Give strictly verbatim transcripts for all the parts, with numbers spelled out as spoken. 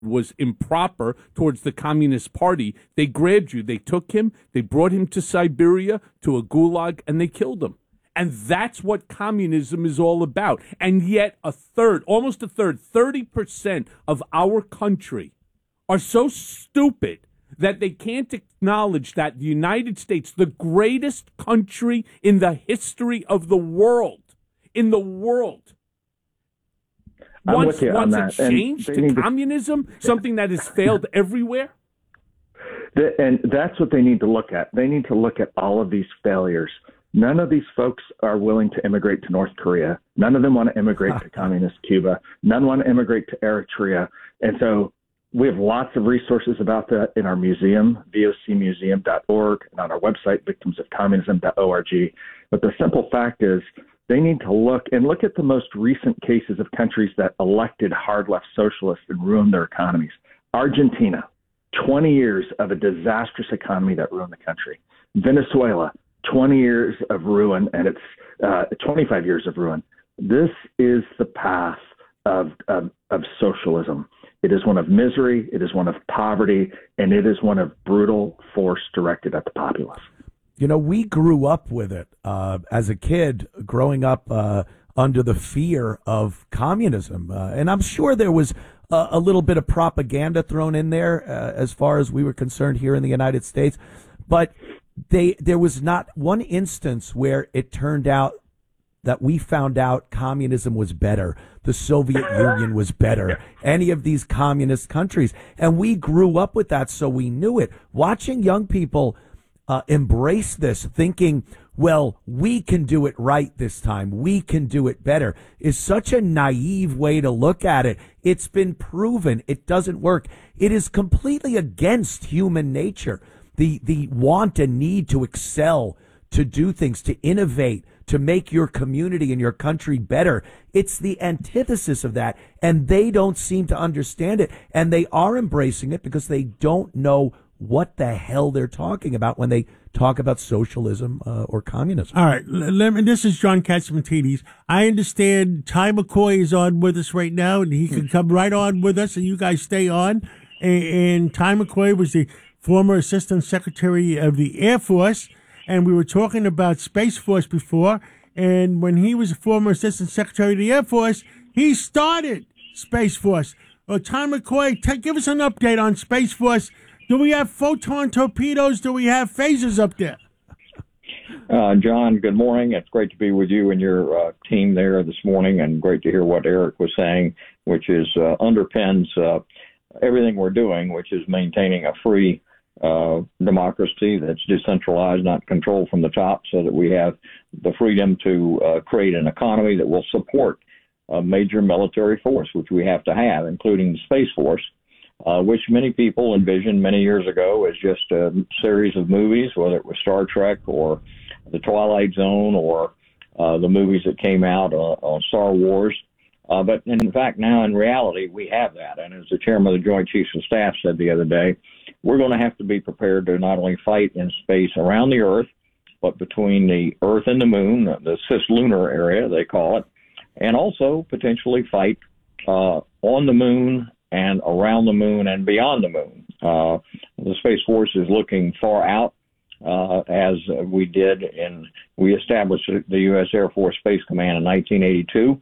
was improper towards the Communist Party, they grabbed you, they took him, they brought him to Siberia, to a gulag, and they killed him. And that's what communism is all about. And yet a third, almost a third, thirty percent of our country are so stupid that they can't acknowledge that the United States, the greatest country in the history of the world, in the world, I'm once, with you once on it that. changed And to they need to- communism, something that has failed everywhere. The- And that's what they need to look at. They need to look at all of these failures. None of these folks are willing to immigrate to North Korea. None of them want to immigrate to communist Cuba. None want to immigrate to Eritrea. And so we have lots of resources about that in our museum, V O C museum dot org, and on our website, victims of communism dot org. But the simple fact is they need to look and look at the most recent cases of countries that elected hard left socialists and ruined their economies. Argentina, twenty years of a disastrous economy that ruined the country. Venezuela, twenty years of ruin, and it's uh, twenty-five years of ruin. This is the path of, of, of socialism. It is one of misery, it is one of poverty, and it is one of brutal force directed at the populace. You know, we grew up with it uh, as a kid, growing up uh, under the fear of communism. Uh, and I'm sure there was a, a little bit of propaganda thrown in there uh, as far as we were concerned here in the United States. But they there was not one instance where it turned out that we found out communism was better, the Soviet Union was better, any of these communist countries. And we grew up with that, so we knew it. Watching young people uh, embrace this, thinking, well, we can do it right this time, we can do it better, is such a naive way to look at it. It's been proven it doesn't work. It is completely against human nature. The, the want and need to excel, to do things, to innovate, to make your community and your country better. It's the antithesis of that, and they don't seem to understand it, and they are embracing it because they don't know what the hell they're talking about when they talk about socialism uh, or communism. All right, let me, this is John Catsimatidis. I understand Ty McCoy is on with us right now, and he can come right on with us, and you guys stay on. And, and Ty McCoy was the former Assistant Secretary of the Air Force, and we were talking about Space Force before, and when he was a former Assistant Secretary of the Air Force, he started Space Force. Well, Ty McCoy, t- give us an update on Space Force. Do we have photon torpedoes? Do we have phasers up there? Uh, John, good morning. It's great to be with you and your uh, team there this morning, and great to hear what Eric was saying, which is uh, underpins uh, everything we're doing, which is maintaining a free uh, democracy that's decentralized, not controlled from the top, so that we have the freedom to uh, create an economy that will support a major military force, which we have to have, including the Space Force, uh, which many people envisioned many years ago as just a series of movies, whether it was Star Trek or The Twilight Zone or uh, the movies that came out uh, on Star Wars. Uh, but in fact, now in reality, we have that. And as the chairman of the Joint Chiefs of Staff said the other day, we're going to have to be prepared to not only fight in space around the Earth, but between the Earth and the Moon, the cislunar area, they call it, and also potentially fight uh, on the Moon and around the Moon and beyond the Moon. Uh, the Space Force is looking far out, uh, as we did in, we established the U S Air Force Space Command in nineteen eighty-two.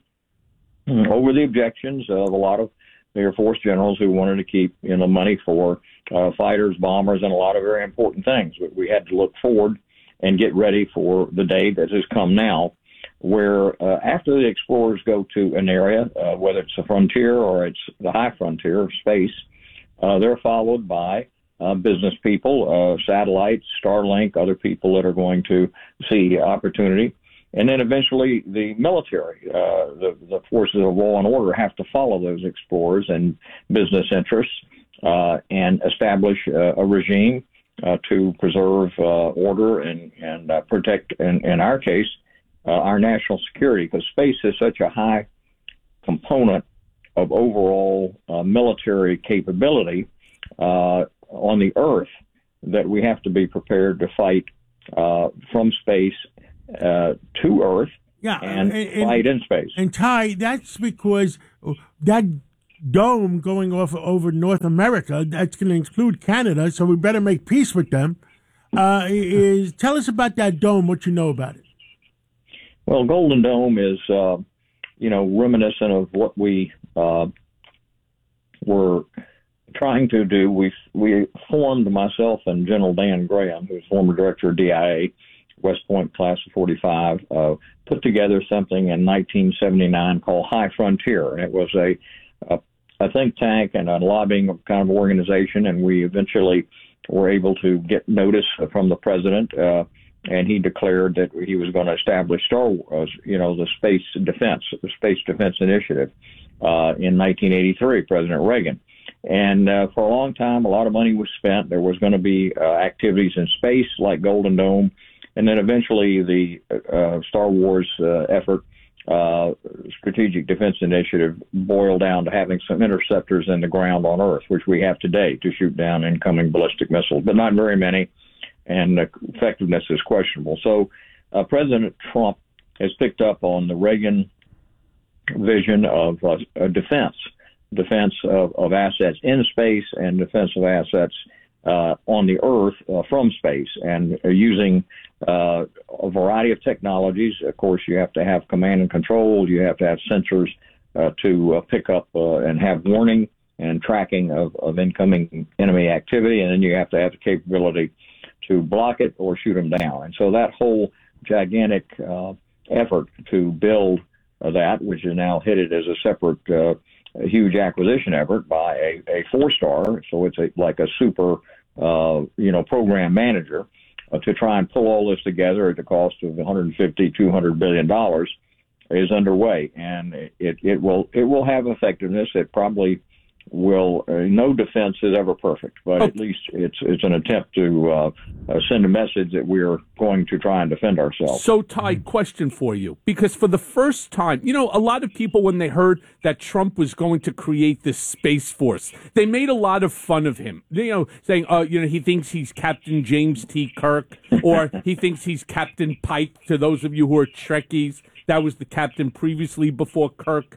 Over the objections of a lot of Air Force generals who wanted to keep, you know, money for uh, fighters, bombers, and a lot of very important things. But we had to look forward and get ready for the day that has come now, where uh, after the explorers go to an area, uh, whether it's the frontier or it's the high frontier of space, uh, they're followed by uh, business people, uh, satellites, Starlink, other people that are going to see opportunity. And then eventually the military, uh, the, the forces of law and order have to follow those explorers and business interests uh, and establish uh, a regime uh, to preserve uh, order and, and uh, protect, in, in our case, uh, our national security, because space is such a high component of overall uh, military capability uh, on the Earth that we have to be prepared to fight uh, from space Uh, to Earth yeah, and, and, and fight in space. And Ty, that's because that dome going off over North America. That's going to include Canada, so we better make peace with them. Uh, is tell us about that dome, what you know about it. Well, Golden Dome is, uh, you know, reminiscent of what we uh, were trying to do. We we formed, myself and General Dan Graham, who's former director of D I A, West Point Class of forty-five, uh, put together something in nineteen seventy-nine called High Frontier, and it was a, a a think tank and a lobbying kind of organization, and we eventually were able to get notice from the president, uh, and he declared that he was going to establish Star Wars, you know, the Space Defense, the Space Defense Initiative, uh, in nineteen eighty-three, President Reagan. And uh, for a long time, a lot of money was spent. There was going to be uh, activities in space like Golden Dome, and then eventually the uh, Star Wars uh, effort, uh, Strategic Defense Initiative, boiled down to having some interceptors in the ground on Earth, which we have today to shoot down incoming ballistic missiles, but not very many, and the effectiveness is questionable. So uh, President Trump has picked up on the Reagan vision of uh, defense, defense of, of assets in space and defense of assets uh, on the Earth uh, from space, and uh, using uh, a variety of technologies. Of course, you have to have command and control. You have to have sensors uh, to uh, pick up uh, and have warning and tracking of, of incoming enemy activity, and then you have to have the capability to block it or shoot them down. And so that whole gigantic uh, effort to build uh, that, which is now headed as a separate uh, a huge acquisition effort by a, a four-star, so it's a, like a super, uh, you know, program manager, uh, to try and pull all this together at the cost of one hundred fifty, two hundred billion dollars is underway, and it, it will it will have effectiveness. It probably will. Uh, no defense is ever perfect, but oh. at least it's it's an attempt to uh, uh, send a message that we're going to try and defend ourselves. So, Ty, question for you, because for the first time, you know, a lot of people, when they heard that Trump was going to create this Space Force, they made a lot of fun of him, you know, saying, uh, you know, he thinks he's Captain James T. Kirk, or he thinks he's Captain Pike, to those of you who are Trekkies. That was the captain previously before Kirk.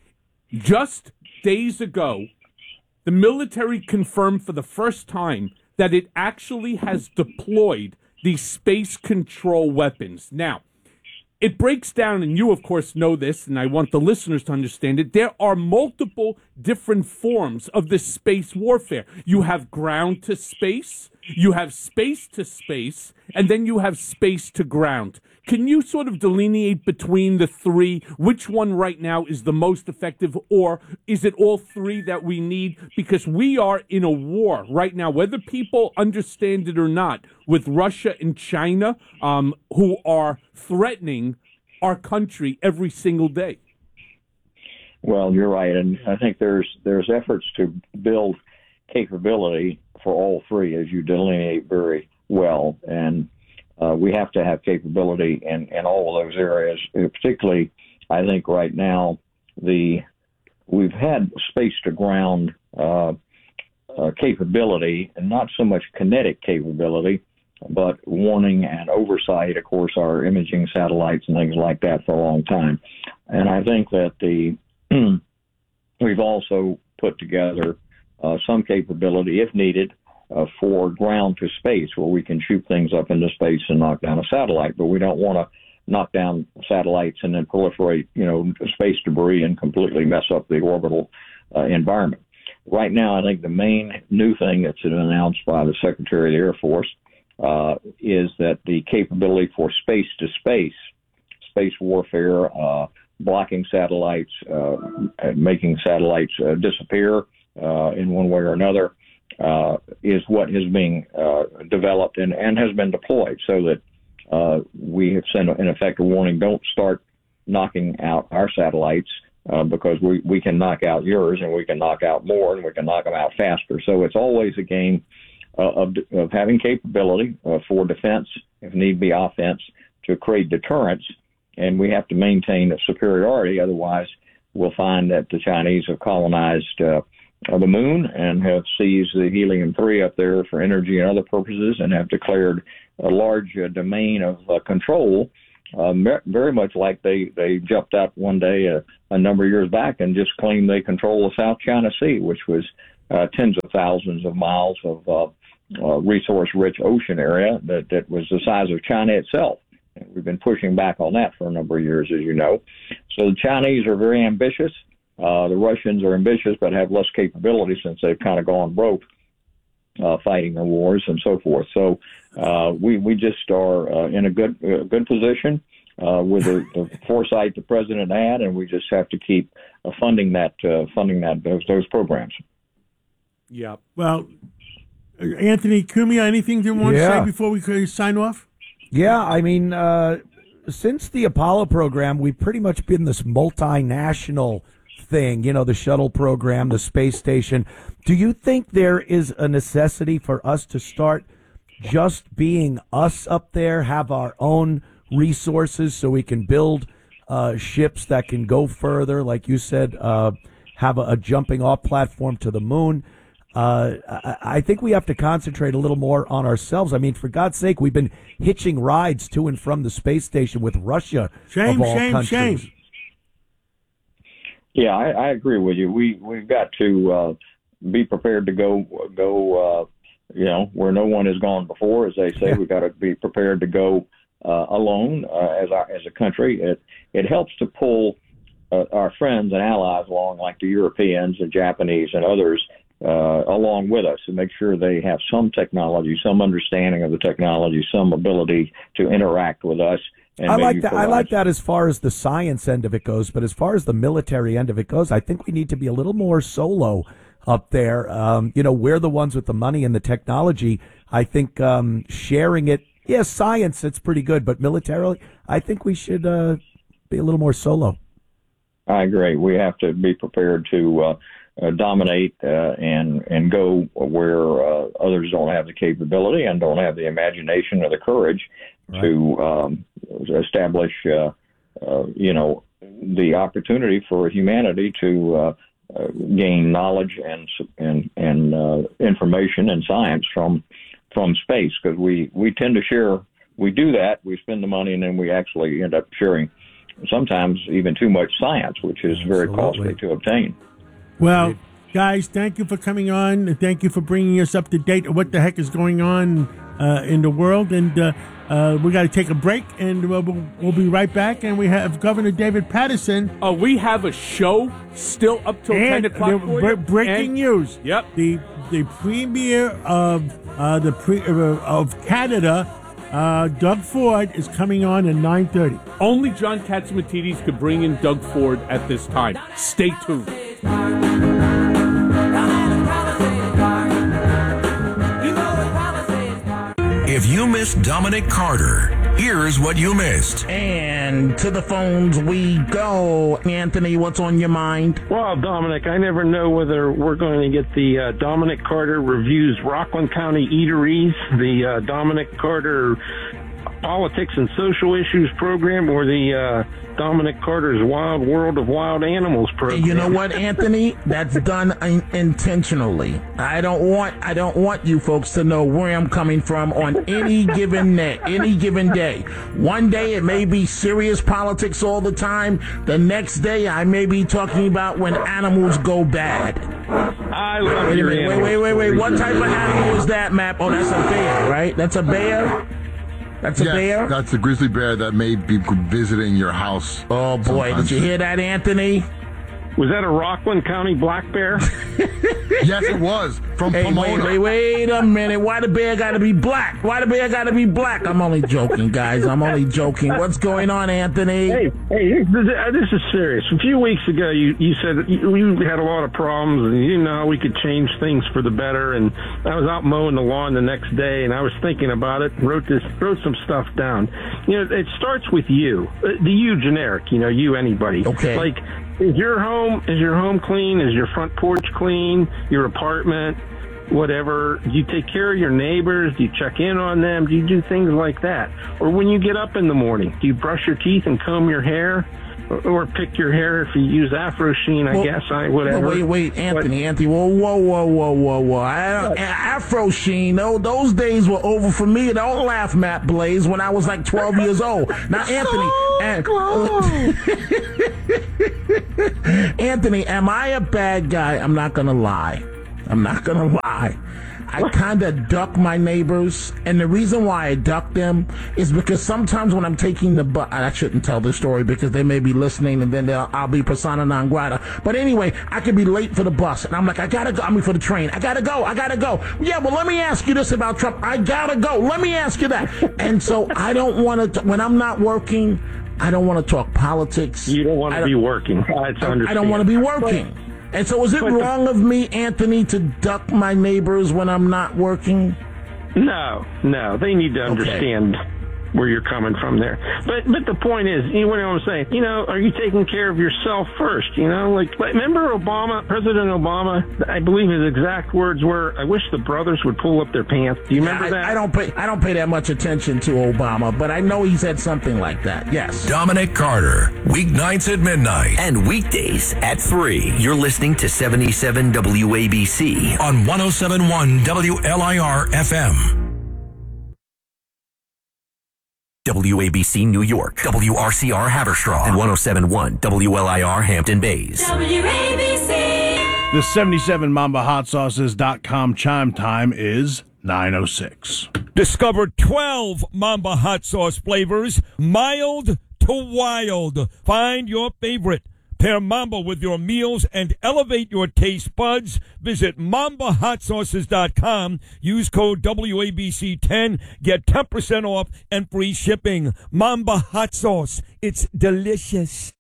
Just days ago, the military confirmed for the first time that it actually has deployed these space control weapons. Now, it breaks down, and you, of course, know this, and I want the listeners to understand it. There are multiple different forms of this space warfare. You have ground to space, you have space to space, and then you have space to ground. Can you sort of delineate between the three, which one right now is the most effective, or is it all three that we need? Because we are in a war right now, whether people understand it or not, with Russia and China, um, who are threatening our country every single day. Well, you're right, and I think there's there's efforts to build capability for all three, as you delineate very well, and uh, we have to have capability in, in all of those areas. Particularly, I think right now the we've had space to ground uh, uh, capability, and not so much kinetic capability, but warning and oversight. Of course, our imaging satellites and things like that for a long time, and I think that the we've also put together uh, some capability, if needed, uh, for ground to space, where we can shoot things up into space and knock down a satellite. But we don't want to knock down satellites and then proliferate, you know, space debris and completely mess up the orbital uh, environment. Right now, I think the main new thing that's been announced by the Secretary of the Air Force uh, is that the capability for space to space, space warfare, uh, blocking satellites, uh, making satellites uh, disappear uh, in one way or another, uh, is what is being uh, developed and, and has been deployed, so that uh, we have sent, in effect, a warning: don't start knocking out our satellites, uh, because we, we can knock out yours, and we can knock out more, and we can knock them out faster. So it's always a game uh, of, of having capability uh, for defense, if need be offense, to create deterrence. And we have to maintain a superiority. Otherwise, we'll find that the Chinese have colonized uh, the moon and have seized the helium three up there for energy and other purposes, and have declared a large uh, domain of uh, control uh, very much like they, they jumped out one day a, a number of years back and just claimed they control the South China Sea, which was uh, tens of thousands of miles of uh, uh, resource-rich ocean area that, that was the size of China itself. And we've been pushing back on that for a number of years, as you know. So the Chinese are very ambitious. Uh, the Russians are ambitious but have less capability since they've kind of gone broke uh, fighting the wars and so forth. So uh, we, we just are uh, in a good uh, good position uh, with the, the foresight the president had, and we just have to keep uh, funding that uh, funding that those, those programs. Yeah. Well, Anthony Cumia, anything you want Yeah. to say before we sign off? Yeah, I mean, uh, since the Apollo program, we've pretty much been this multinational thing, you know, the shuttle program, the space station. Do you think there is a necessity for us to start just being us up there, have our own resources so we can build uh, ships that can go further, like you said, uh, have a, a jumping off platform to the moon? Uh, I, I think we have to concentrate a little more on ourselves. I mean, for God's sake, we've been hitching rides to and from the space station with Russia Shame, of all shame, countries. shame. Yeah, I, I agree with you. We we've got to uh, be prepared to go go. Uh, you know, where no one has gone before, as they say. Yeah. We've got to be prepared to go uh, alone uh, as our, as a country. It it helps to pull uh, our friends and allies along, like the Europeans and Japanese and others, uh, along with us, to make sure they have some technology, some understanding of the technology, some ability to interact with us. And I like maybe that. I provide like that as far as the science end of it goes, but as far as the military end of it goes, I think we need to be a little more solo up there. Um, you know, we're the ones with the money and the technology. I think um, sharing it, yeah, science, it's pretty good, but militarily, I think we should uh, be a little more solo. I agree. We have to be prepared to uh, uh, dominate uh, and and go where uh, others don't have the capability and don't have the imagination or the courage right. to um, establish, uh, uh, you know, the opportunity for humanity to uh, uh, gain knowledge and and and uh, information and science from from space, because we we tend to share. We do that. We spend the money, and then we actually end up sharing sometimes even too much science, which is very Absolutely. costly to obtain. Well, guys, thank you for coming on, and thank you for bringing us up to date on what the heck is going on uh, in the world. And uh, uh, we got to take a break, and we'll, we'll be right back. And we have Governor David Paterson. Uh, we have a show still up till And ten o'clock. the for bre- you. breaking And- news. Yep. The the premier of uh, the pre- uh, of Canada, uh, Doug Ford, is coming on at nine thirty. Only John Katsimatidis could bring in Doug Ford at this time. Stay tuned. If you missed Dominic Carter, here's what you missed. And to the phones we go. Anthony, what's on your mind? Well, Dominic, I never know whether we're going to get the uh, Dominic Carter Reviews Rockland County Eateries, the uh, Dominic Carter Politics and Social Issues program, or the uh, Dominic Carter's Wild World of Wild Animals program. You know what, Anthony? That's done in- intentionally. I don't want I don't want you folks to know where I'm coming from on any given day, any given day. One day it may be serious politics all the time. The next day I may be talking about when animals go bad. I love Wait a your minute, wait, wait, wait, wait. What type of animal is that, Map? Oh, that's a bear, right? That's a bear? That's a yes, bear? That's a grizzly bear that may be visiting your house. Oh, boy. sometimes. Did you hear that, Anthony? Was that a Rockland County black bear? Yes, it was. From Hey, Pomona. wait, wait, wait a minute. Why the bear got to be black? Why the bear got to be black? I'm only joking, guys. I'm only joking. What's going on, Anthony? Hey, hey, this this is serious. A few weeks ago, you, you said you, you had a lot of problems, and you didn't know how we could change things for the better. And I was out mowing the lawn the next day, and I was thinking about it. Wrote this, wrote some stuff down. You know, it starts with you, uh, the you generic. You know, you anybody. Okay. Like, is your home is your home clean? Is your front porch clean? Your apartment? Whatever. Do you take care of your neighbors? Do you check in on them? Do you do things like that? Or when you get up in the morning, do you brush your teeth and comb your hair? or pick your hair if you use Afro Sheen, I well, guess, I whatever. Wait, wait, Anthony, but, Anthony, whoa, whoa, whoa, whoa, whoa, whoa. I, Afro Sheen, no, those days were over for me. Don't laugh, Matt Blaze, when I was like twelve years old. Now, Anthony, and, Anthony, am I a bad guy? I'm not going to lie. I'm not going to lie. I kind of duck my neighbors, and the reason why I duck them is because sometimes when I'm taking the bus, I shouldn't tell this story because they may be listening, and then I'll be persona non grata. But anyway, I could be late for the bus, and I'm like, I gotta go. I mean, for the train, I gotta go. I gotta go. Yeah, well, let me ask you this about Trump. I gotta go. Let me ask you that. And so I don't want to. When I'm not working, I don't want to talk politics. You don't want to be working. That's I don't want to be working. And so is it wrong of me, Anthony, to duck my neighbors when I'm not working? No, no. They need to understand okay. where you're coming from there. But but the point is, you know what I'm saying? You know, are you taking care of yourself first? You know, like, like remember Obama, President Obama, I believe his exact words were, I wish the brothers would pull up their pants. Do you remember I, that? I don't pay I don't pay that much attention to Obama, but I know he said something like that. Yes. Dominic Carter, weeknights at midnight. And weekdays at three. You're listening to seventy-seven W A B C on one oh seven point one W L I R F M. W A B C New York, W R C R Haverstraw, and one oh seven point one W L I R Hampton Bays. W A B C. The seventy-seven Mamba Hot Sauces dot com chime time is nine oh six. Discover twelve Mamba Hot Sauce flavors, mild to wild. Find your favorite. Pair Mamba with your meals and elevate your taste buds. Visit Mamba Hot Sauces dot com. Use code W A B C ten. Get ten percent off and free shipping. Mamba Hot Sauce. It's delicious.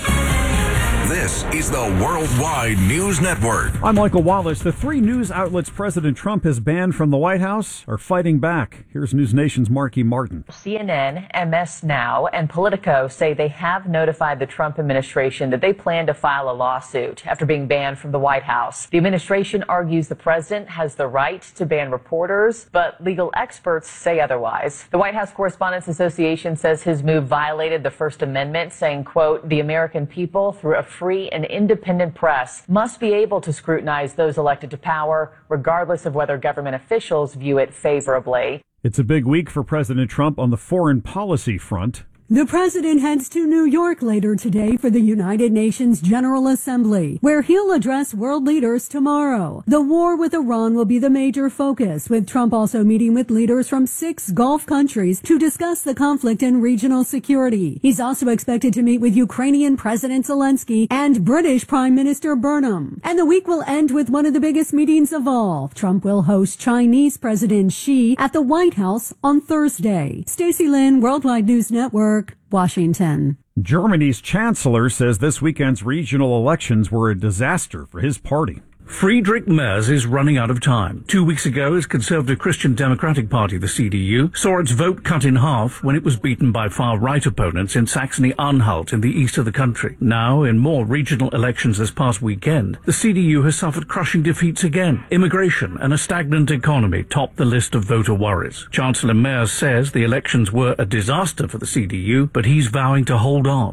This is the Worldwide News Network. I'm Michael Wallace. The three news outlets President Trump has banned from the White House are fighting back. Here's News Nation's Marky Martin. C N N, M S Now, and Politico say they have notified the Trump administration that they plan to file a lawsuit after being banned from the White House. The administration argues the president has the right to ban reporters, but legal experts say otherwise. The White House Correspondents Association says his move violated the First Amendment, saying, quote, the American people, through a free and independent press, must be able to scrutinize those elected to power, regardless of whether government officials view it favorably. It's a big week for President Trump on the foreign policy front. The president heads to New York later today for the United Nations General Assembly, where he'll address world leaders tomorrow. The war with Iran will be the major focus, with Trump also meeting with leaders from six Gulf countries to discuss the conflict and regional security. He's also expected to meet with Ukrainian President Zelensky and British Prime Minister Burnham. And the week will end with one of the biggest meetings of all. Trump will host Chinese President Xi at the White House on Thursday. Stacey Lynn, Worldwide News Network, Washington. Germany's chancellor says this weekend's regional elections were a disaster for his party. Friedrich Merz is running out of time. Two weeks ago, his Conservative Christian Democratic Party, the C D U, saw its vote cut in half when it was beaten by far-right opponents in Saxony-Anhalt in the east of the country. Now, in more regional elections this past weekend, the C D U has suffered crushing defeats again. Immigration and a stagnant economy top the list of voter worries. Chancellor Merz says the elections were a disaster for the C D U, but he's vowing to hold on.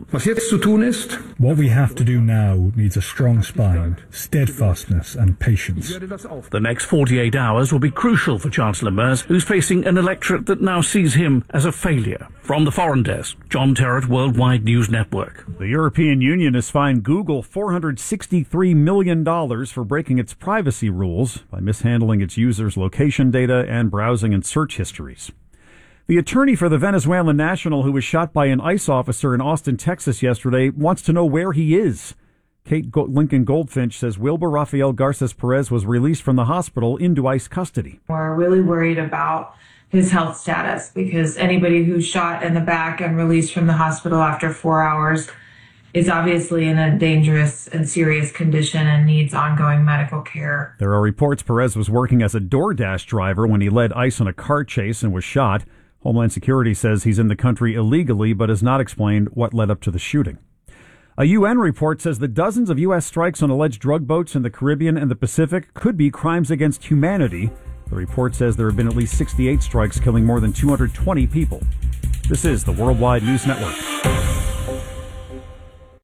What we have to do now needs a strong spine, steadfastness, and patience. The next forty-eight hours will be crucial for Chancellor Merz, who's facing an electorate that now sees him as a failure. From the Foreign Desk, John Terrett, Worldwide News Network. The European Union has fined Google four hundred sixty-three million dollars for breaking its privacy rules by mishandling its users' location data and browsing and search histories. The attorney for the Venezuelan national who was shot by an ICE officer in Austin, Texas yesterday wants to know where he is. Kate Go- Lincoln Goldfinch says Wilbur Rafael Garces Perez was released from the hospital into ICE custody. We're really worried about his health status because anybody who's shot in the back and released from the hospital after four hours is obviously in a dangerous and serious condition and needs ongoing medical care. There are reports Perez was working as a DoorDash driver when he led ICE on a car chase and was shot. Homeland Security says he's in the country illegally but has not explained what led up to the shooting. A U N report says that dozens of U S strikes on alleged drug boats in the Caribbean and the Pacific could be crimes against humanity. The report says there have been at least sixty-eight strikes killing more than two hundred twenty people. This is the Worldwide News Network.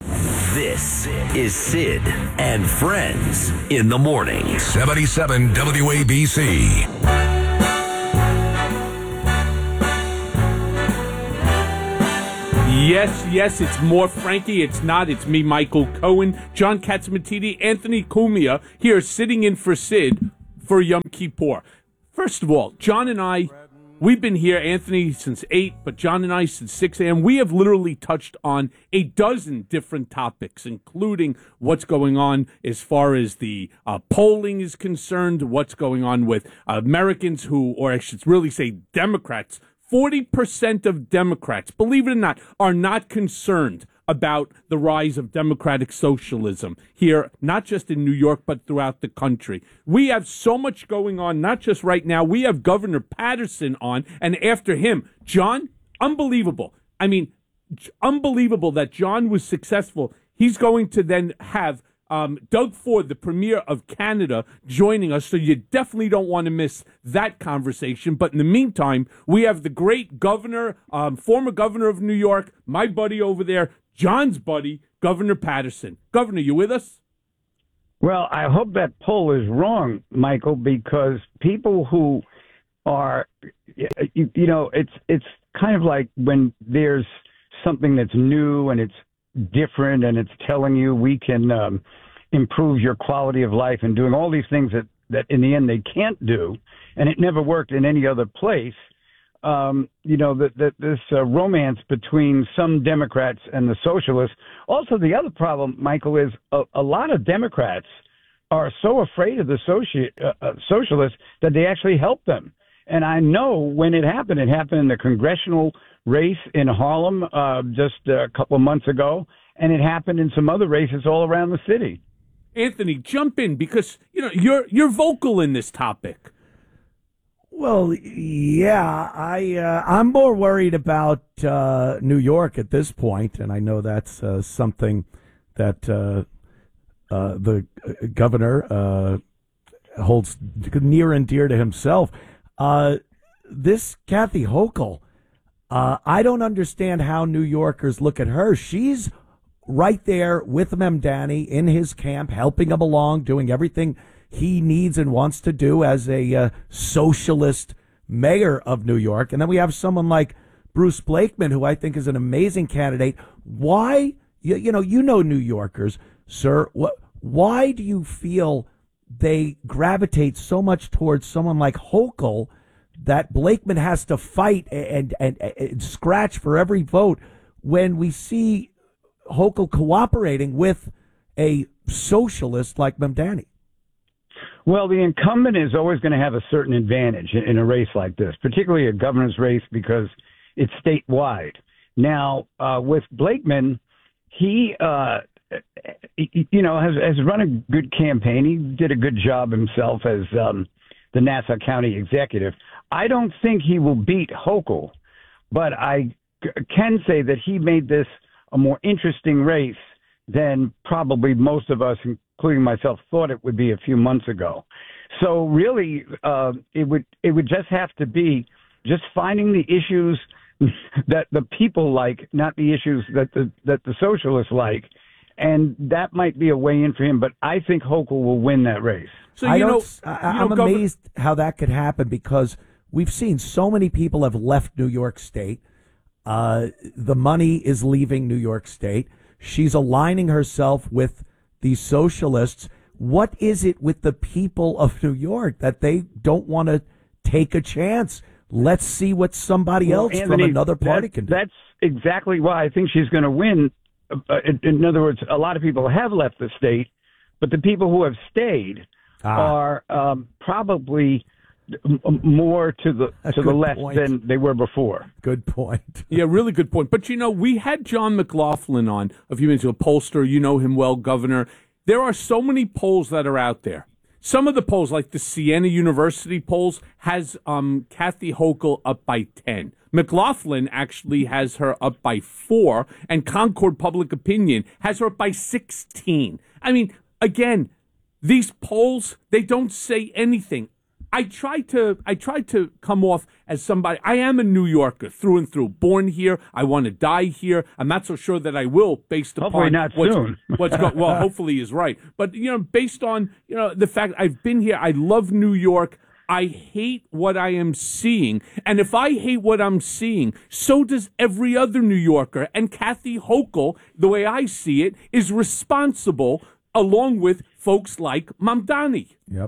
is Sid and Friends in the morning. seventy-seven W A B C. Yes, yes, it's more Frankie. It's not. It's me, Michael Cohen, John Catsimatidis, Anthony Cumia here sitting in for Sid for Yom Kippur. First of all, John and I, we've been here, Anthony, since eight, but John and I since six a.m. We have literally touched on a dozen different topics, including what's going on as far as the uh, polling is concerned, what's going on with Americans who, or I should really say Democrats, forty percent of Democrats, believe it or not, are not concerned about the rise of democratic socialism here, not just in New York, but throughout the country. We have so much going on, not just right now. We have Governor Patterson on, and after him, John, unbelievable. I mean, unbelievable that John was successful. He's going to then have Um, Doug Ford, the Premier of Canada, joining us, so you definitely don't want to miss that conversation. But in the meantime, we have the great governor, um, former governor of New York, my buddy over there, John's buddy, Governor Patterson. Governor, you with us? Well, I hope that poll is wrong, Michael, because people who are, you, you know, it's it's kind of like when there's something that's new and it's different and it's telling you we can um, improve your quality of life and doing all these things that, that in the end they can't do, and it never worked in any other place. Um, you know, that that this uh, romance between some Democrats and the socialists. Also, the other problem, Michael, is a, a lot of Democrats are so afraid of the soci- uh, uh, socialists that they actually help them. And I know when it happened, it happened in the congressional race in Harlem uh, just a couple of months ago, and it happened in some other races all around the city. Anthony, jump in, because you know you're you're vocal in this topic. Well, yeah, I uh, I'm more worried about uh, New York at this point, and I know that's uh, something that uh, uh, the governor uh, holds near and dear to himself. Uh, this Kathy Hochul, uh, I don't understand how New Yorkers look at her. She's right there with Mamdani in his camp, helping him along, doing everything he needs and wants to do as a uh, socialist mayor of New York. And then we have someone like Bruce Blakeman, who I think is an amazing candidate. Why, you, you know, you know New Yorkers, sir, what, why do you feel they gravitate so much towards someone like Hochul that Blakeman has to fight and, and, and scratch for every vote when we see Hochul cooperating with a socialist like Mamdani? Well, the incumbent is always going to have a certain advantage in, in a race like this, particularly a governor's race, because it's statewide. Now, uh, with Blakeman, he, uh, you know, has, has run a good campaign. He did a good job himself as um, the Nassau County executive. I don't think he will beat Hochul, but I c- can say that he made this a more interesting race than probably most of us, including myself, thought it would be a few months ago. So really, uh, it would it would just have to be just finding the issues that the people like, not the issues that the that the socialists like, and that might be a way in for him. But I think Hochul will win that race. So you I know, I, I'm you know, amazed Governor- how that could happen, because we've seen so many people have left New York State. Uh, the money is leaving New York State. She's aligning herself with these socialists. What is it with the people of New York that they don't want to take a chance? Let's see what somebody well, else Anthony, from another party that, can do. That's exactly why I think she's going to win. Uh, in, in other words, a lot of people have left the state, but the people who have stayed ah. are um, probably more to the to the left point. than they were before. Good point. Yeah, really good point. But, you know, we had John McLaughlin on a few minutes ago, pollster. You know him well, Governor. There are so many polls that are out there. Some of the polls, like the Siena University polls, has um, Kathy Hochul up by ten. McLaughlin actually has her up by four, and Concord Public Opinion has her up by sixteen. I mean, again, these polls, they don't say anything. I try to I try to come off as somebody. I am a New Yorker through and through, born here. I want to die here. I'm not so sure that I will, based upon hopefully not what's, soon. what's go, well, hopefully he's right. But you know, based on you know the fact I've been here, I love New York. I hate what I am seeing, and if I hate what I'm seeing, so does every other New Yorker. And Kathy Hochul, the way I see it, is responsible, along with folks like Mamdani. Yep.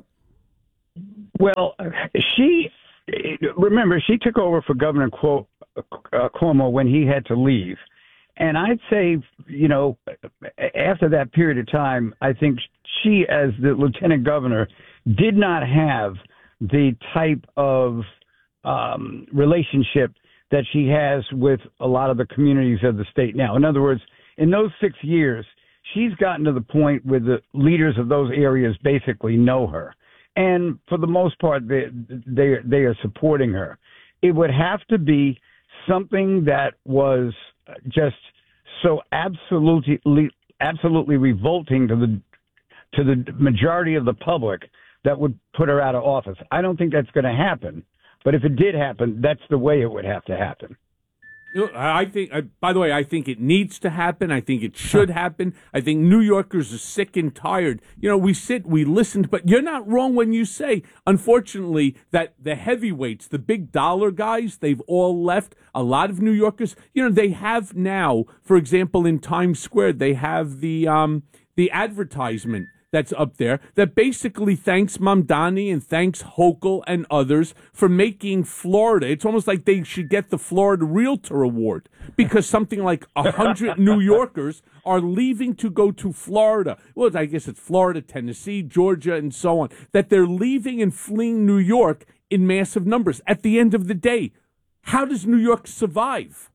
Well, she, remember, she took over for Governor Cuo- uh, Cuomo when he had to leave. And I'd say, you know, after that period of time, I think she, as the lieutenant governor, did not have the type of um, relationship that she has with a lot of the communities of the state now. In other words, in those six years, she's gotten to the point where the leaders of those areas basically know her. And for the most part, they, they, they are supporting her. It would have to be something that was just so absolutely, absolutely revolting to the, to the majority of the public that would put her out of office. I don't think that's going to happen. But if it did happen, that's the way it would have to happen. You know, I think, uh, by the way, I think it needs to happen. I think it should happen. I think New Yorkers are sick and tired. You know, we sit, we listen, but you're not wrong when you say, unfortunately, that the heavyweights, the big dollar guys, they've all left. A lot of New Yorkers, you know, they have now, for example, in Times Square, they have the um, the advertisement that's up there that basically thanks Mamdani and thanks Hochul and others for making Florida. It's almost like they should get the Florida Realtor Award because something like a hundred New Yorkers are leaving to go to Florida. Well, I guess it's Florida, Tennessee, Georgia, and so on. That they're leaving and fleeing New York in massive numbers. At the end of the day, how does New York survive?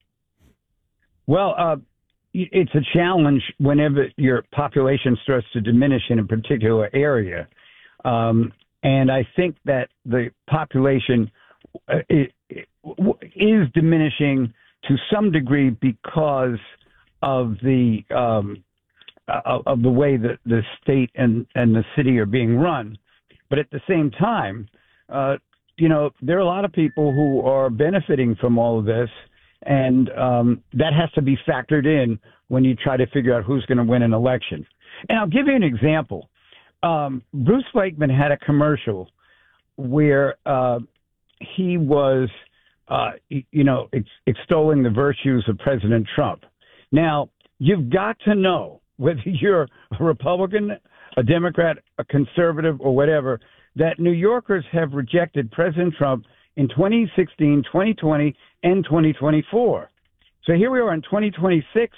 Well, uh, it's a challenge whenever your population starts to diminish in a particular area. Um, and I think that the population uh, it, it, is diminishing to some degree because of the um, of, of the way that the state and, and the city are being run. But at the same time, uh, you know, there are a lot of people who are benefiting from all of this. And um, that has to be factored in when you try to figure out who's going to win an election. And I'll give you an example. Um, Bruce Blakeman had a commercial where uh, he was, uh, you know, ex- extolling the virtues of President Trump. Now, you've got to know whether you're a Republican, a Democrat, a conservative, or whatever, that New Yorkers have rejected President Trump in twenty sixteen, twenty twenty, and twenty twenty-four. So here we are in twenty twenty-six.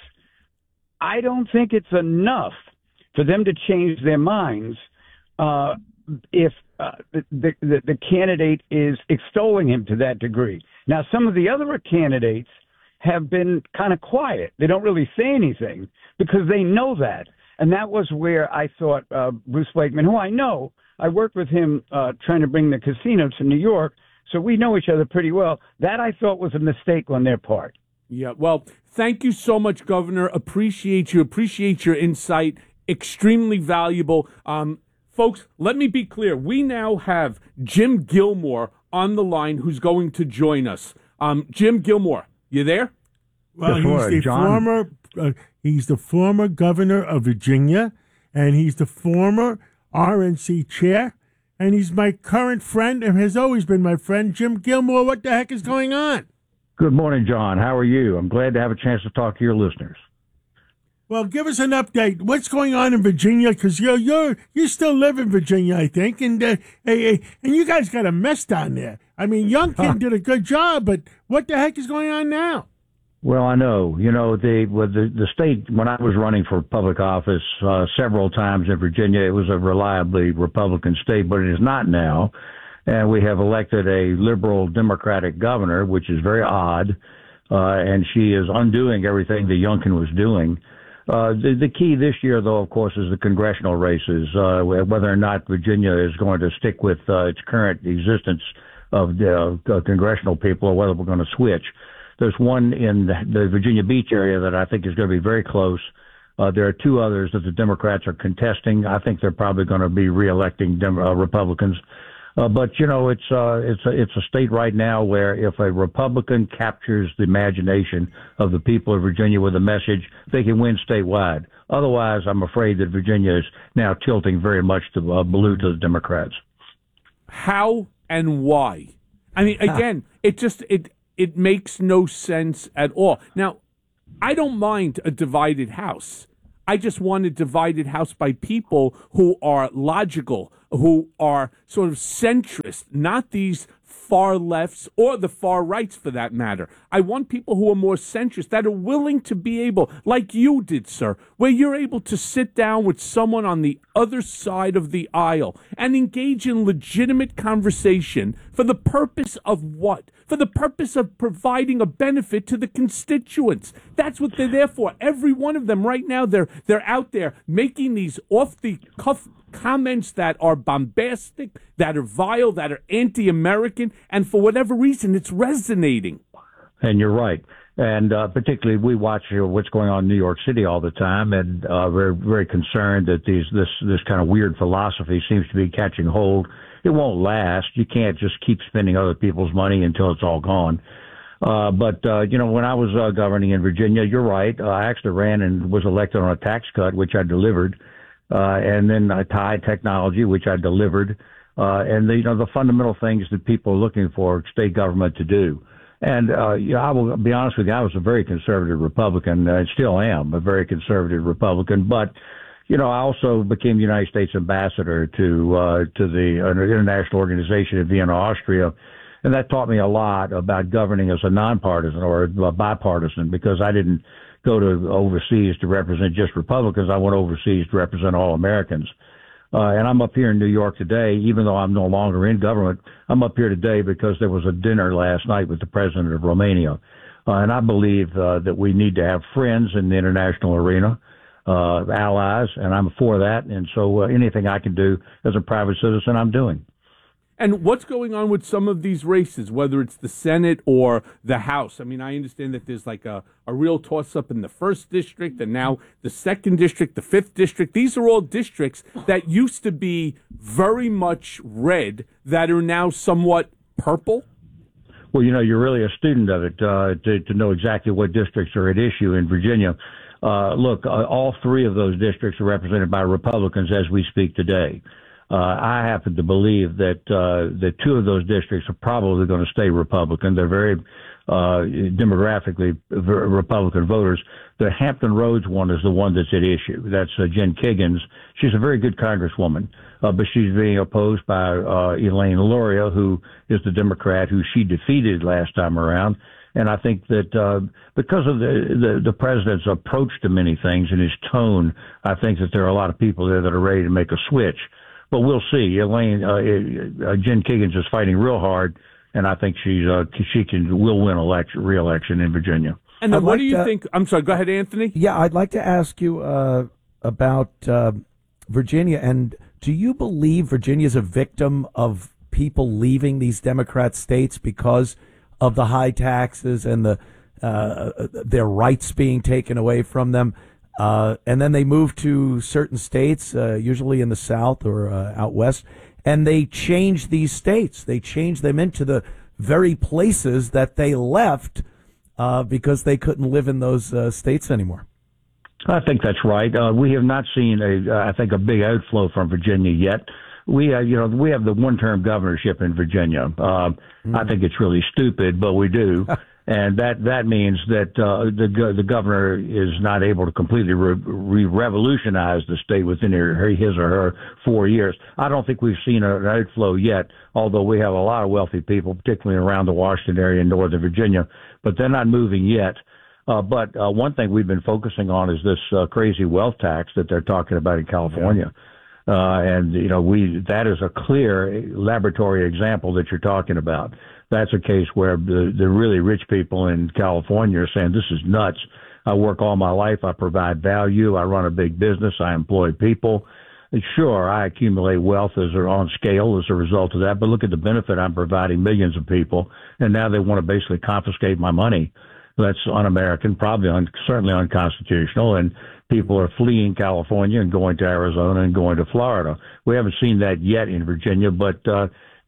I don't think it's enough for them to change their minds uh, if uh, the, the, the candidate is extolling him to that degree. Now, some of the other candidates have been kind of quiet. They don't really say anything because they know that. And that was where I thought uh, Bruce Blakeman, who I know, I worked with him uh, trying to bring the casino to New York, so we know each other pretty well. That I thought was a mistake on their part. Yeah, well, thank you so much, Governor. Appreciate you. Appreciate your insight. Extremely valuable. Um, folks, let me be clear. We now have Jim Gilmore on the line who's going to join us. Um, Jim Gilmore, you there? Well, he's the John. former uh, he's the former governor of Virginia, and he's the former R N C chair. And he's my current friend and has always been my friend, Jim Gilmore. What the heck is going on? Good morning, John. How are you? I'm glad to have a chance to talk to your listeners. Well, give us an update. What's going on in Virginia? Because you're, you're, you still live in Virginia, I think. And uh, hey, hey, and you guys got a mess down there. I mean, Youngkin huh. did a good job, but what the heck is going on now? Well, I know. You know, the with the, the state, when I was running for public office uh, several times in Virginia, it was a reliably Republican state, but it is not now. And we have elected a liberal Democratic governor, which is very odd. Uh, and she is undoing everything that Youngkin was doing. Uh, the, the key this year, though, of course, is the congressional races, uh, whether or not Virginia is going to stick with uh, its current existence of the uh, congressional people or whether we're going to switch. There's one in the, the Virginia Beach area that I think is going to be very close. Uh, there are two others that the Democrats are contesting. I think they're probably going to be reelecting Dem- uh, Republicans. Uh, but you know, it's uh, it's a, it's a state right now where if a Republican captures the imagination of the people of Virginia with a message, they can win statewide. Otherwise, I'm afraid that Virginia is now tilting very much to uh, blue to the Democrats. How and why? I mean, again, it just it it makes no sense at all. Now, I don't mind a divided house. I just want a divided house by people who are logical, who are sort of centrist, not these far lefts or the far rights for that matter. I want people who are more centrist, that are willing to be able, like you did, sir, where you're able to sit down with someone on the other side of the aisle and engage in legitimate conversation for the purpose of what? For the purpose of providing a benefit to the constituents. That's what they're there for. Every one of them right now, they're they're out there making these off-the-cuff comments that are bombastic, that are vile, that are anti-American, and for whatever reason, it's resonating. And you're right. And uh, particularly, we watch you know, what's going on in New York City all the time, and uh, we're very concerned that these this this kind of weird philosophy seems to be catching hold. It won't last. You can't just keep spending other people's money until it's all gone. Uh, but, uh, you know, when I was uh, governing in Virginia, you're right. Uh, I actually ran and was elected on a tax cut, which I delivered. Uh, and then I tied technology, which I delivered. Uh, and, the, you know, the fundamental things that people are looking for state government to do. And, uh, you know, I will be honest with you, I was a very conservative Republican. I still am a very conservative Republican. But, you know, I also became the United States ambassador to uh, to the uh, international organization in Vienna, Austria, and that taught me a lot about governing as a nonpartisan or a bipartisan, because I didn't go to overseas to represent just Republicans. I went overseas to represent all Americans. Uh, and I'm up here in New York today, even though I'm no longer in government. I'm up here today because there was a dinner last night with the president of Romania. Uh, and I believe uh, that we need to have friends in the international arena. Uh, allies, and I'm for that. And so uh, anything I can do as a private citizen, I'm doing. And what's going on with some of these races, whether it's the Senate or the House? I mean, I understand that there's like a, a real toss-up in the first district and now the second district, the fifth district. These are all districts that used to be very much red that are now somewhat purple. Well, you know, you're really a student of it uh, to, to know exactly what districts are at issue in Virginia. Uh, look, uh, all three of those districts are represented by Republicans as we speak today. Uh, I happen to believe that uh, that two of those districts are probably going to stay Republican. They're very uh, demographically Republican voters. The Hampton Roads one is the one that's at issue. That's uh, Jen Kiggins. She's a very good congresswoman, uh, but she's being opposed by uh, Elaine Luria, who is the Democrat who she defeated last time around. And I think that uh, because of the, the, the president's approach to many things and his tone, I think that there are a lot of people there that are ready to make a switch. But we'll see. Elaine, uh, uh, Jen Kiggins is fighting real hard, and I think she's uh, she can will win election re-election in Virginia. And then I'd what like do you to, think? I'm sorry. Go ahead, Anthony. Yeah, I'd like to ask you uh, about uh, Virginia. And do you believe Virginia's a victim of people leaving these Democrat states because of the high taxes and the uh, their rights being taken away from them, uh, and then they move to certain states, uh, usually in the South or uh, out west, and they change these states. They change them into the very places that they left uh, because they couldn't live in those uh, states anymore. I think that's right. Uh, we have not seen a, uh, I think, a big outflow from Virginia yet. We, uh, you know, we have the one-term governorship in Virginia. Uh, mm. I think it's really stupid, but we do, and that that means that uh, the the governor is not able to completely re- re- revolutionize the state within her, his or her four years. I don't think we've seen an outflow yet, although we have a lot of wealthy people, particularly around the Washington area in Northern Virginia, but they're not moving yet. Uh, but uh, one thing we've been focusing on is this uh, crazy wealth tax that they're talking about in California. Yeah. Uh, and, you know, we, that is a clear laboratory example that you're talking about. That's a case where the, the really rich people in California are saying, this is nuts. I work all my life. I provide value. I run a big business. I employ people. And sure, I accumulate wealth as are on scale as a result of that. But look at the benefit I'm providing millions of people. And now they want to basically confiscate my money. That's un-American, probably un- certainly unconstitutional, and people are fleeing California and going to Arizona and going to Florida. We haven't seen that yet in Virginia, but uh,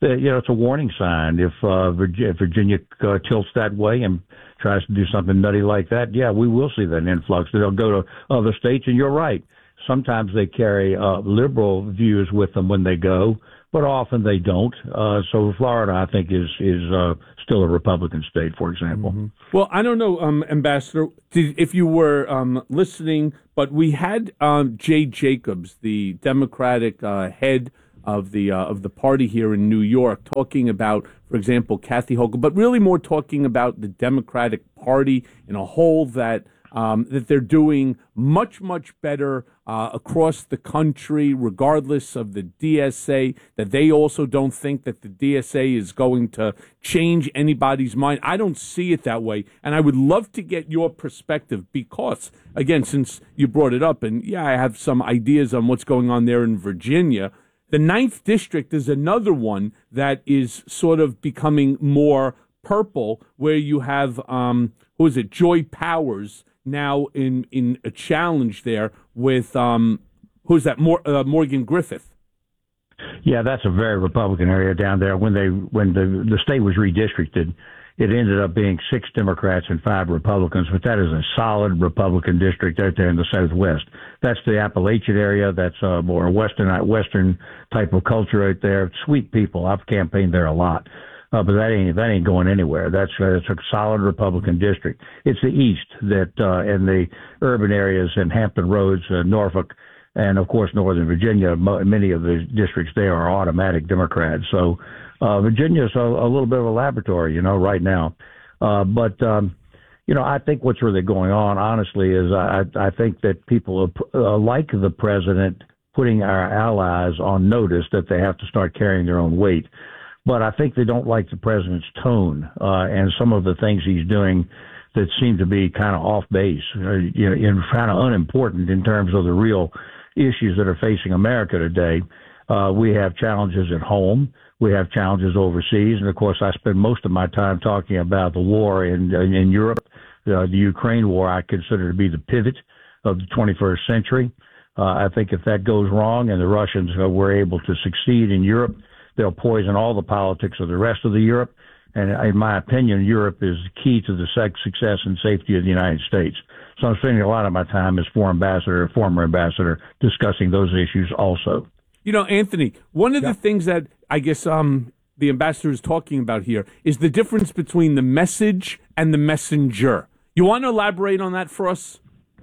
that, you know, it's a warning sign. If uh, Virginia, if Virginia uh, tilts that way and tries to do something nutty like that, yeah, we will see that influx. They'll go to other states, and you're right. Sometimes they carry uh, liberal views with them when they go, but often they don't. Uh, so Florida, I think, is is uh, still a Republican state, for example. Mm-hmm. Well, I don't know, um, Ambassador, did, if you were um, listening, but we had um, Jay Jacobs, the Democratic uh, head of the uh, of the party here in New York, talking about, for example, Kathy Hochul, but really more talking about the Democratic Party in a whole, that um, that they're doing much, much better uh, across the country, regardless of the D S A, that they also don't think that the D S A is going to change anybody's mind. I don't see it that way, and I would love to get your perspective because, again, since you brought it up, and yeah, I have some ideas on what's going on there in Virginia. The ninth District is another one that is sort of becoming more purple, where you have, um, who is it, Joy Powers, now in, in a challenge there with, um, who's that, Mor- uh, Morgan Griffith. Yeah, that's a very Republican area down there. When they when the, the state was redistricted, it ended up being six Democrats and five Republicans, but that is a solid Republican district out there in the Southwest. That's the Appalachian area. That's a more Western Western type of culture out there. Sweet people. I've campaigned there a lot. Uh, but that ain't that ain't going anywhere. That's uh, it's a solid Republican district. It's the East that uh, in the urban areas in Hampton Roads, uh, Norfolk, and of course Northern Virginia. Mo- many of the districts there are automatic Democrats. So uh, Virginia is a, a little bit of a laboratory, you know, right now. Uh, but um, you know, I think what's really going on, honestly, is I I think that people uh, like the president putting our allies on notice that they have to start carrying their own weight. But I think they don't like the president's tone uh, and some of the things he's doing that seem to be kind of off base, uh, you know, and kind of unimportant in terms of the real issues that are facing America today. Uh, we have challenges at home. We have challenges overseas. And, of course, I spend most of my time talking about the war in, in Europe. Uh, the Ukraine war I consider to be the pivot of the twenty-first century. Uh, I think if that goes wrong and the Russians uh, were able to succeed in Europe, they'll poison all the politics of the rest of the Europe. And in my opinion, Europe is key to the success and safety of the United States. So I'm spending a lot of my time as foreign ambassador, former ambassador, discussing those issues also. You know, Anthony, one of yeah. the things that I guess um, the ambassador is talking about here is the difference between the message and the messenger. You want to elaborate on that for us?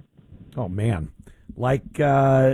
Oh, man. Like, uh,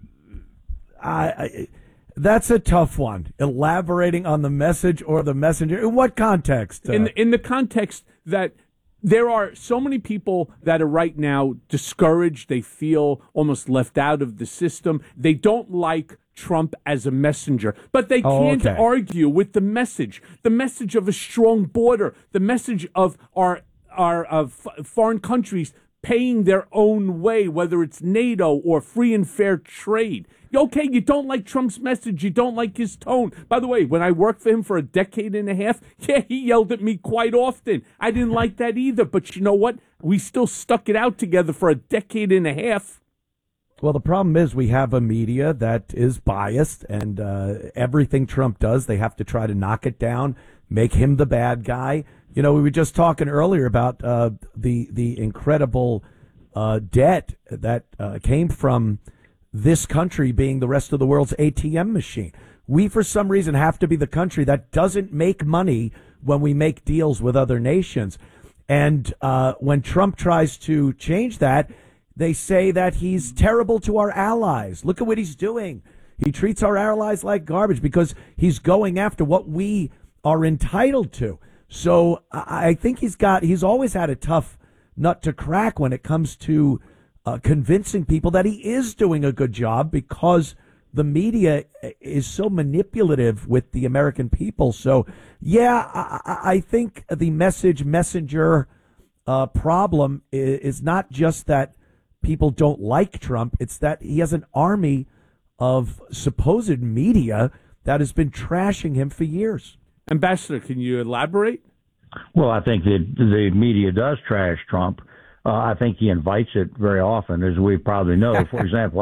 I... I That's a tough one. Elaborating on the message or the messenger. In what context? Uh, in, the, in the context that there are so many people that are right now discouraged. They feel almost left out of the system. They don't like Trump as a messenger, but they oh, can't okay. argue with the message, the message of a strong border, the message of our, our of foreign countries paying their own way, whether it's NATO or free and fair trade. Okay, you don't like Trump's message. You don't like his tone. By the way, when I worked for him for a decade and a half, yeah, he yelled at me quite often. I didn't like that either. But you know what? We still stuck it out together for a decade and a half. Well, the problem is we have a media that is biased, and uh, everything Trump does, they have to try to knock it down, make him the bad guy. You know, we were just talking earlier about uh, the the incredible uh, debt that uh, came from this country being the rest of the world's A T M machine. We, for some reason, have to be the country that doesn't make money when we make deals with other nations. And uh, when Trump tries to change that, they say that he's terrible to our allies. Look at what he's doing. He treats our allies like garbage because he's going after what we are entitled to. So I think he's got, he's always had a tough nut to crack when it comes to uh, convincing people that he is doing a good job, because the media is so manipulative with the American people. So, yeah, I, I think the message messenger uh, problem is not just that people don't like Trump. It's that he has an army of supposed media that has been trashing him for years. Ambassador, can you elaborate? Well, I think that the media does trash Trump. Uh, I think he invites it very often, as we probably know. For example, I,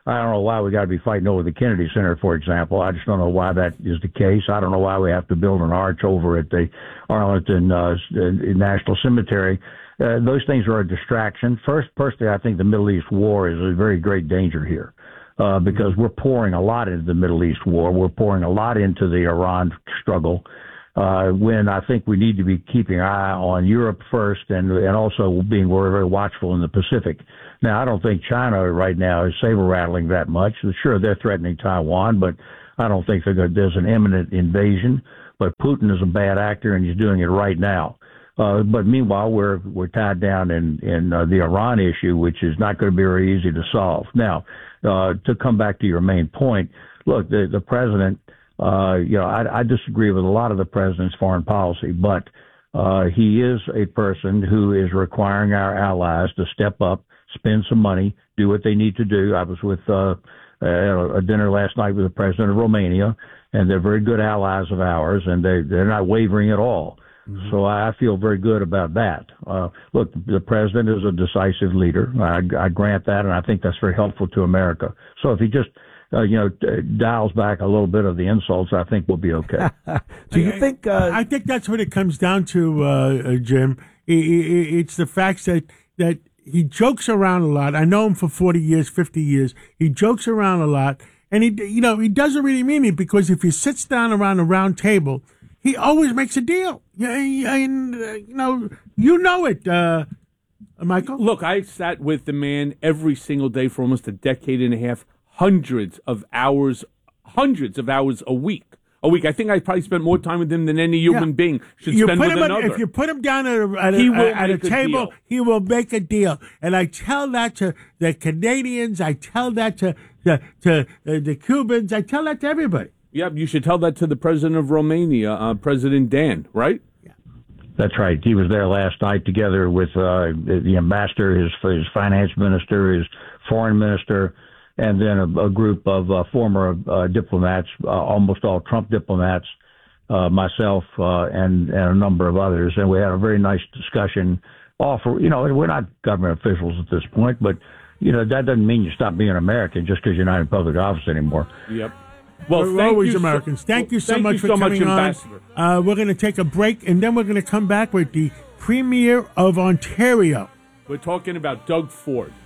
I don't know why we got to be fighting over the Kennedy Center, for example. I just don't know why that is the case. I don't know why we have to build an arch over at the Arlington uh, National Cemetery. Uh, those things are a distraction. First, personally, I think the Middle East war is a very great danger here uh, because we're pouring a lot into the Middle East war. We're pouring a lot into the Iran struggle. Uh, when I think we need to be keeping an eye on Europe first and and also being very, very watchful in the Pacific. Now, I don't think China right now is saber-rattling that much. Sure, they're threatening Taiwan, but I don't think they're gonna, there's an imminent invasion. But Putin is a bad actor, and he's doing it right now. Uh, but meanwhile, we're we're tied down in, in uh, the Iran issue, which is not going to be very easy to solve. Now, uh, to come back to your main point, look, the, the president – Uh, you know, I, I disagree with a lot of the president's foreign policy, but uh, he is a person who is requiring our allies to step up, spend some money, do what they need to do. I was with uh, a dinner last night with the president of Romania, and they're very good allies of ours, and they, they're not wavering at all. Mm-hmm. So I feel very good about that. Uh, look, the president is a decisive leader. I, I grant that, and I think that's very helpful to America. So if he just Uh, you know, dials back a little bit of the insults, I think we'll be okay. Do you think? Uh, I think that's what it comes down to, uh, uh, Jim. It, it, it's the fact that that he jokes around a lot. I know him for forty years, fifty years. He jokes around a lot, and he, you know, he doesn't really mean it because if he sits down around a round table, he always makes a deal. Yeah, and uh, you know, you know it, uh, Michael. Look, I sat with the man every single day for almost a decade and a half. Hundreds of hours, hundreds of hours a week. A week. I think I probably spent more time with him than any human yeah. being should you spend put with him another. If you put him down at a, at he a, will at a make a table, deal. he will make a deal. And I tell that to the Canadians. I tell that to to, to uh, the Cubans. I tell that to everybody. Yeah, you should tell that to the president of Romania, uh, President Dan, right? That's right. He was there last night together with uh, the ambassador, his his finance minister, his foreign minister, and then a, a group of uh, former uh, diplomats, uh, almost all Trump diplomats, uh, myself, uh, and, and a number of others. And we had a very nice discussion. All for, you know, we're not government officials at this point, but, you know, that doesn't mean you stop being American just because you're not in public office anymore. Yep. Well, Well, we're thank always you so- Americans. Thank you so thank much you for so much, coming on. Ambassador. Uh, we're going to take a break, and then we're going to come back with the Premier of Ontario. We're talking about Doug Ford.